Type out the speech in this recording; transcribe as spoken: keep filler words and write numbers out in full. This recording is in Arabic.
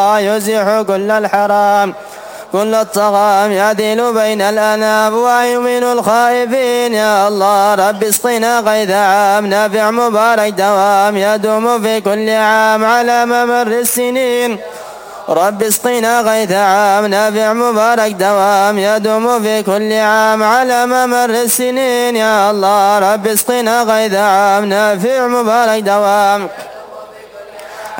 يزيح كل الحرام كل الطغام يعدل بين الأنام ويؤمن الخائفين. يا الله رب اسقنا غيث عام نافع مبارك دوام يدوم في كل عام على ممر السنين. رب اسقنا غيث عام نافع مبارك دوام يدوم في كل عام على ممر السنين. يا الله رب اسقنا غيث عام نافع مبارك دوام.